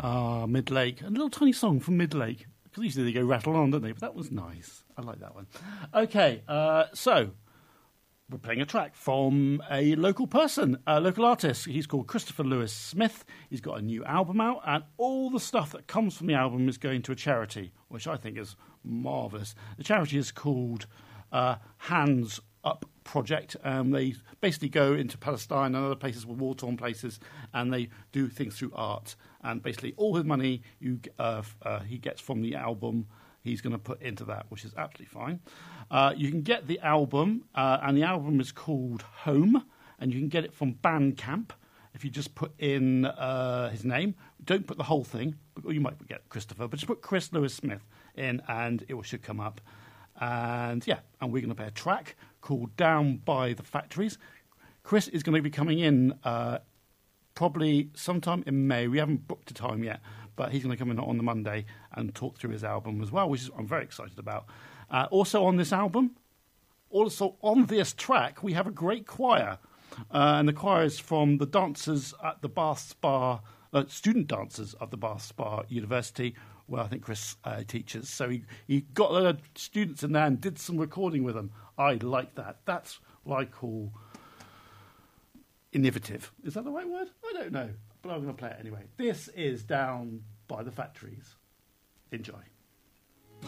Midlake. A little tiny song from Midlake. Because usually they go rattle on, don't they? But that was nice. I like that one. Okay, so we're playing a track from a local person, a local artist. He's called Christopher Lewis Smith. He's got a new album out, and all the stuff that comes from the album is going to a charity, which I think is marvellous. The charity is called Hands Up Project. They basically go into Palestine and other places, war-torn places, and they do things through art. And basically all his money he gets from the album, he's going to put into that, which is absolutely fine. You can get the album, and the album is called Home, and you can get it from Bandcamp. If you just put in his name, don't put the whole thing, or you might get Christopher, but just put Chris Lewis Smith in, and it should come up. And yeah, and we're going to play a track called Down by the Factories. Chris is going to be coming in probably sometime in May. We haven't booked a time yet, but he's going to come in on the Monday and talk through his album as well, which is I'm very excited about. Also on this album, also on this track, we have a great choir. And the choir is from the dancers at the Bath Spa, student dancers of the Bath Spa University, where I think Chris teaches. So he got a lot of students in there and did some recording with them. I like that. That's what I call innovative. Is that the right word? I don't know. But I'm going to play it anyway. This is Down by the Factories. Enjoy.